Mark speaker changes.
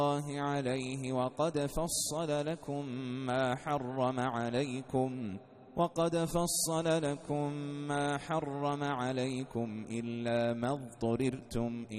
Speaker 1: عليه وقد فصل لكم ما حرم عليكم إلا ما اضطررتم